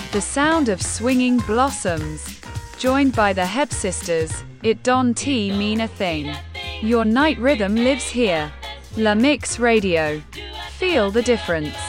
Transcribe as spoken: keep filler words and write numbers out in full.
The sound of swinging blossoms. Joined by the Hep sisters, it don't mean a thing. Your night rhythm lives here. La Mix Radio. Feel the difference.